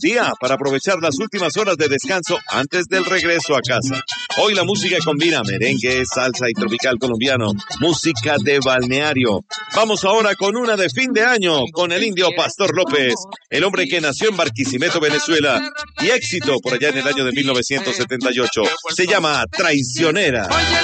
día para aprovechar las últimas horas de descanso antes del regreso a casa. Hoy la música combina merengue, salsa y tropical colombiano, música de balneario. Vamos ahora con una de fin de año con el indio Pastor López, el hombre que nació en Barquisimeto, Venezuela, y éxito por allá en el año de 1978. Se llama Traicionera.